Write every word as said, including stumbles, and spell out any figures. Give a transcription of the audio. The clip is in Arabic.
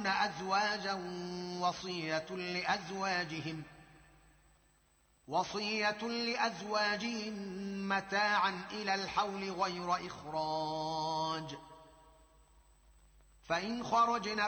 أزواجا وصية لأزواجهم وصية لأزواجهم متاعا إلى الحول غير إخراج، فإن خرجن